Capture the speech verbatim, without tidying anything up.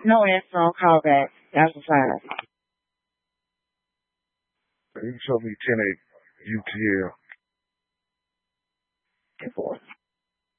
No answer on callback. That's a five. You told me ten eight U T L. Four.